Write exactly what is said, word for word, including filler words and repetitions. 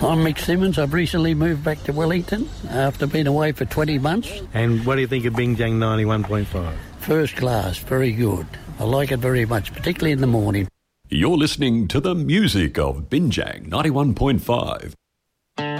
I'm Mick Simmons. I've recently moved back to Wellington after being away for twenty months. And what do you think of Binjang ninety-one point five? First class, very good. I like it very much, particularly in the morning. You're listening to the music of Binjang ninety-one point five.